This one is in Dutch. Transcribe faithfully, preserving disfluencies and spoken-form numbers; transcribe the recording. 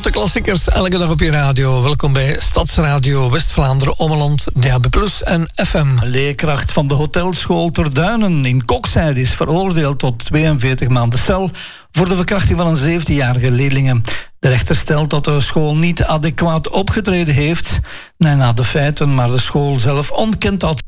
grote klassiekers elke dag op je radio. Welkom bij Stadsradio West-Vlaanderen, Ommeland, D A B plus en F M. Een leerkracht van de hotelschool Ter Duinen in Kokzijde is veroordeeld tot tweeënveertig maanden cel voor de verkrachting van een zeventienjarige leerlinge. De rechter stelt dat de school niet adequaat opgetreden heeft na de feiten, maar de school zelf ontkent dat.